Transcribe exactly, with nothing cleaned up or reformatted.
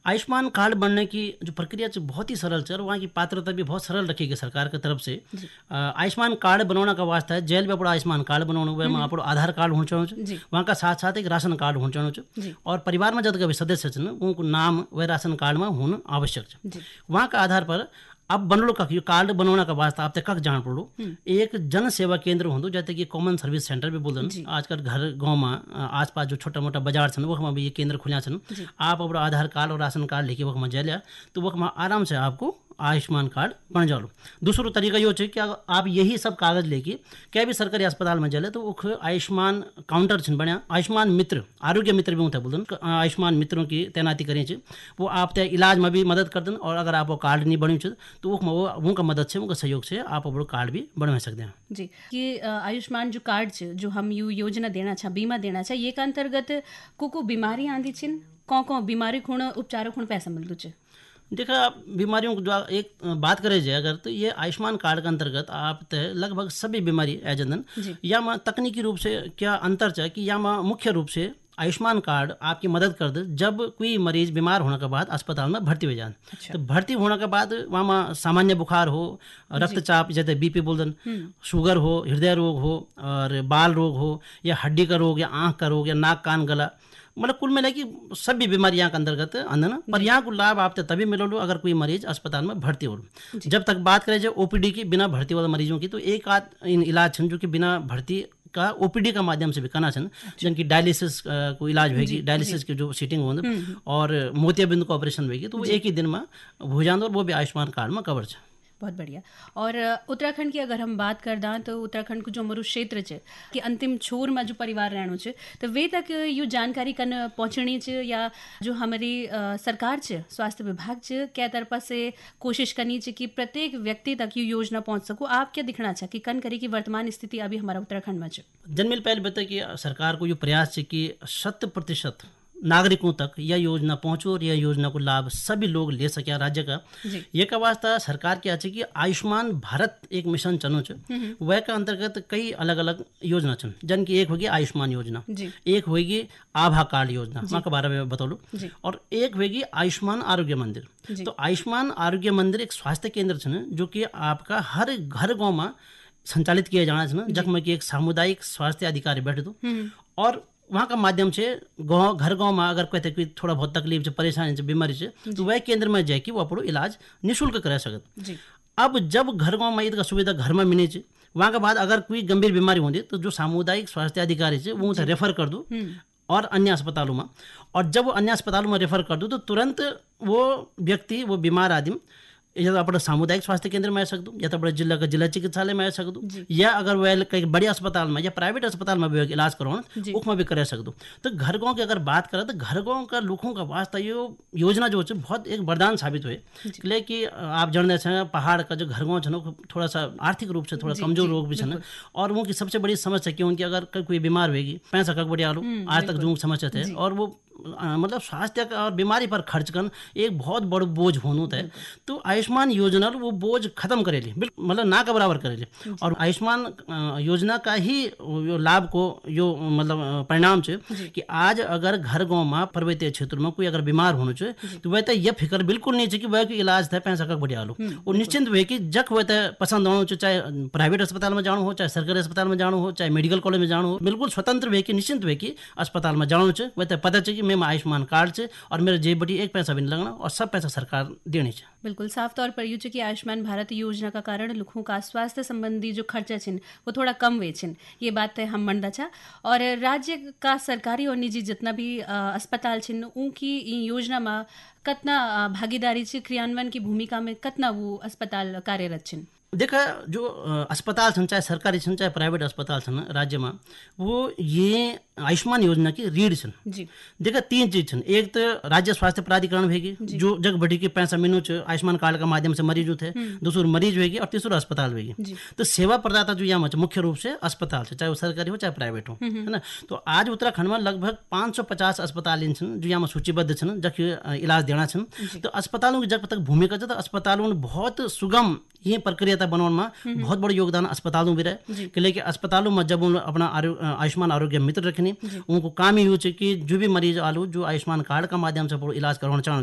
Ayushman card बनने की जो प्रक्रिया है बहुत ही सरल है और वहाँ की पात्रता भी बहुत सरल रखी गई सरकार की तरफ से। अ, आयुष्मान कार्ड बनाने का वास्ता है जेल में अपना आयुष्मान कार्ड बनाना हुआ में अपना आधार कार्ड होना चाहिए, वहाँ का साथ साथ एक राशन कार्ड होना चाहिए और परिवार में जब भी सदस्य छन उनको नाम वह राशन कार्ड में होना आवश्यक है। वहाँ का आधार पर अब बनलो कख यो कार्ड बनाने का वास्ता आप कख जान पड़ो एक जन सेवा केंद्र होंदो जैसे कि कॉमन सर्विस सेंटर भी बोलते हैं आजकल घर गांव में आसपास जो छोटा मोटा बाजार छन वो भी ये केंद्र खुला छन। आप अपना आधार कार्ड और राशन कार्ड लेके वो जा लिया तो वो आराम से आपको आयुष्मान कार्ड बन जाओ। दूसरो तरीका यो है कि आप यही सब कागज लेके क्या भी सरकारी अस्पताल में जले तो वो आयुष्मान काउंटर छन बना आयुष्मान मित्र आरोग्य मित्र भी होता है बोलते आयुष्मान मित्रों की तैनाती करें वो आप इलाज में भी मदद कर दें और अगर आप वो कार्ड नहीं बनी तो वो उनका मदद से उनका सहयोग से आप अपना कार्ड भी बनवा सकते हैं। जी ये आयुष्मान जो कार्ड जो हम यू योजना देना चाह बीमा देना चाह ये का अंतर्गत को को बीमारी आंदी छिन कौन कौन बीमारी खुण उपचार खुण पैसा मिलता है। देखा बीमारियों को जो एक बात करे जाए अगर तो ये आयुष्मान कार्ड के अंतर्गत आप तय लगभग सभी बीमारी एजन या में तकनीकी रूप से क्या अंतर है कि या में मुख्य रूप से आयुष्मान कार्ड आपकी मदद कर दे जब कोई मरीज बीमार होने के बाद अस्पताल में भर्ती हो जाए। अच्छा। तो भर्ती होने के बाद वहाँ में सामान्य बुखार हो रक्तचाप जैसे बीपी बोलते शुगर हो हृदय रोग हो और बाल रोग हो या हड्डी का रोग या आँख का रोग या नाक कान गला मतलब कुल मिला कि सभी बीमारी यहाँ के अंतर्गत अंदर पर यहाँ को लाभ आप तभी मिलो अगर कोई मरीज अस्पताल में भर्ती हो। जब तक बात करें जो ओपीडी की बिना भर्ती वाले मरीजों की तो एक आध इन इलाज छन जो कि बिना भर्ती का ओपीडी का माध्यम से भी करना छन जिनकी डायलिसिस को इलाज होगी डायलिसिस की जो सीटिंग हो और मोतियाबिंद का ऑपरेशन होगी तो वो एक ही दिन में हो जाए और वो भी आयुष्मान कार्ड में कवर है। बहुत बढ़िया। और उत्तराखंड की अगर हम बात कर दां तो उत्तराखंड को जो हमारो क्षेत्र है कि अंतिम छोर में जो परिवार रहनो है तो वे तक यो जानकारी कन पहुँचनी है या जो हमारी सरकार है स्वास्थ्य विभाग है क्या तरफा से कोशिश करनी है कि प्रत्येक व्यक्ति तक ये योजना पहुँच सको आप क्या दिखना चाह कि कन करी की वर्तमान स्थिति अभी हमारा उत्तराखंड में है। जन्मिल पहले बता कि सरकार को ये प्रयास है कि शत प्रतिशत नागरिकों तक यह योजना पहुंचो और यह योजना को लाभ सभी लोग ले सके राज्य का ये का वास्ता सरकार क्या है कि आयुष्मान भारत एक मिशन चलो है वह के अंतर्गत कई अलग अलग योजना चन जन की एक होगी आयुष्मान योजना एक होगी आभा कार्ड योजना वहाँ के बारे में बता लो और एक होगी आयुष्मान आरोग्य मंदिर। तो आयुष्मान आरोग्य मंदिर एक स्वास्थ्य केंद्र है जो कि आपका हर घर गाँव में संचालित किया जाना है जखम की एक सामुदायिक स्वास्थ्य अधिकारी बैठे दो और वहाँ का माध्यम से गाँव घर गाँव में अगर कहते कोई थोड़ा बहुत तकलीफ है परेशानी है बीमारी से तो वह केंद्र में जाए कि वो अपनो इलाज निःशुल्क करा सकते। अब जब घर गाँव में इसका सुविधा घर में मिले छे वहाँ के बाद अगर कोई गंभीर बीमारी होती तो जो सामुदायिक स्वास्थ्य अधिकारी है वो उसे रेफर कर दो और अन्य अस्पतालों में और जब वो अन्य अस्पतालों में रेफर कर दो तो तुरंत वो व्यक्ति वो बीमार आदमी या तो अपने सामुदायिक स्वास्थ्य केंद्र में आ सकते या तो अपने जिला का जिला चिकित्सालय में आ सकते या अगर वह कहीं बड़े अस्पताल में या प्राइवेट अस्पताल में भी इलाज करवाना उसमें भी कर सकते। तो घर गाँव की अगर बात करें तो घर गाँव का लोगों का वास्ता ये योजना जो है बहुत एक वरदान साबित हुए इसलिए कि आप जानते हैं पहाड़ का जो घर गाँव है थोड़ा सा आर्थिक रूप से थोड़ा कमजोर लोग भी है और उनकी सबसे बड़ी समस्या कि उनकी अगर कोई बीमार होगी पैसा कक बढ़िया लो आज तक जो समस्या थे और वो आ, मतलब स्वास्थ्य का और बीमारी पर खर्च कर एक बहुत बड़ा बोझ होना है। तो आयुष्मान योजना वो बोझ खत्म करेली बिल्कुल मतलब ना का बराबर करेली और आयुष्मान योजना का ही लाभ को जो मतलब परिणाम है कि आज अगर घर गाँव में पर्वतीय क्षेत्र में कोई अगर बीमार होना चाहिए तो वह तो यह फिक्र बिल्कुल नहीं है कि वह इलाज था पैसा का बढ़िया लो और निश्चिंत हुए कि जख वह तो पसंद होना चाहिए चाहे प्राइवेट अस्पताल में जाना हो चाहे सरकारी अस्पताल में जाना हो चाहे मेडिकल कॉलेज में जाना हो बिल्कुल स्वतंत्र हुए कि निश्चिंत हुए कि अस्पताल में जाना चाहिए वह तो पता चाहिए मैं आयुष्मान कार्ड से और मेरे जेब बटी एक पैसा भी नहीं लगना और सब पैसा सरकार देनी चाहिए। बिल्कुल साफ तौर पर ये कि आयुष्मान भारत योजना का कारण लोगों का स्वास्थ्य संबंधी जो खर्चा छिन वो थोड़ा कम हुए छिन ये बात है हम मंडा था और राज्य का सरकारी और निजी जितना भी अस्पताल छिन उनकी योजना में कितना भागीदारी से क्रियान्वयन की भूमिका में कितना वो अस्पताल कार्यरत छिन। देखा जो अस्पताल छन चाहे सरकारी छन चाहे प्राइवेट अस्पताल छन राज्य में वो ये आयुष्मान योजना की रीढ़ छन। देखा तीन चीज छन एक तो राज्य स्वास्थ्य प्राधिकरण होगी जो जग बढ़ी के पैसा मिनो आयुष्मान कार्ड का माध्यम से मरीज होते हैं दूसरा मरीज होगी और तीसरा अस्पताल होगी। तो सेवा प्रदाता जो यहाँ मुख्य रूप से अस्पताल से चाहे वो सरकारी हो चाहे प्राइवेट हो है ना। तो आज उत्तराखंड में लगभग पाँच सौ पचास अस्पताल छन जो यहाँ सूचीबद्ध छन जख इलाज देना छन। तो अस्पतालों की जब तक भूमिका है तो अस्पतालों ने बहुत सुगम ये प्रक्रिया बनाने में बहुत बड़ा योगदान अस्पतालों भी रहे कि लेकिन अस्पतालों में जब उन अपना आयुष्मान आरोग्य मित्र रखने उनको काम ही हो कि जो भी मरीज आलू जो आयुष्मान कार्ड का माध्यम से इलाज करवाना चाहते